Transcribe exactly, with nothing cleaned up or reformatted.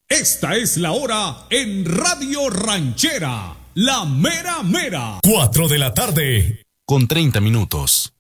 Esta es la hora en Radio Ranchera, la mera mera. Cuatro de la tarde, con treinta minutos.